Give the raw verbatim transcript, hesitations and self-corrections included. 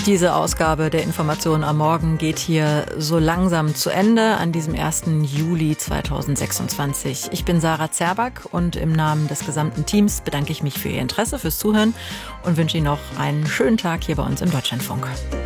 Diese Ausgabe der Information am Morgen geht hier so langsam zu Ende an diesem ersten Juli zweitausendsechsundzwanzig. Ich bin Sarah Zerback und im Namen des gesamten Teams bedanke ich mich für Ihr Interesse, fürs Zuhören und wünsche Ihnen noch einen schönen Tag hier bei uns im Deutschlandfunk.